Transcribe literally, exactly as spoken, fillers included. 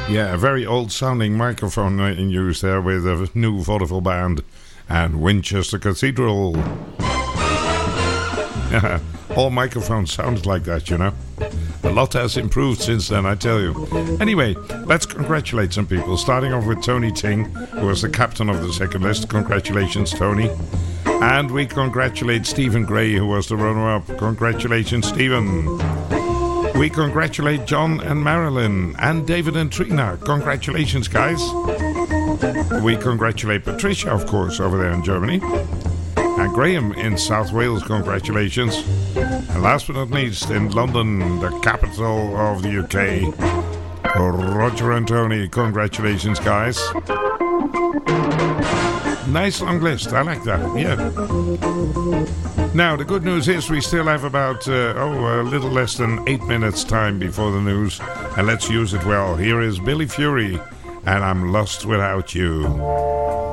Yeah, a very old-sounding microphone in use there with a new vaudeville band and Winchester Cathedral. Yeah, all microphones sounded like that, you know. A lot has improved since then, I tell you. Anyway, let's congratulate some people, starting off with Tony Ting, who was the captain of the second list. Congratulations, Tony. And we congratulate Stephen Gray, who was the runner-up. Congratulations, Stephen. We congratulate John and Marilyn and David and Trina. Congratulations, guys. We congratulate Patricia, of course, over there in Germany. And Graham in South Wales, congratulations. And last but not least, in London, the capital of the U K, Roger and Tony, congratulations, guys. Nice long list, I like that, yeah. Now, the good news is we still have about, uh, oh, a little less than eight minutes time before the news. And let's use it well. Here is Billy Fury, and I'm Lost Without You.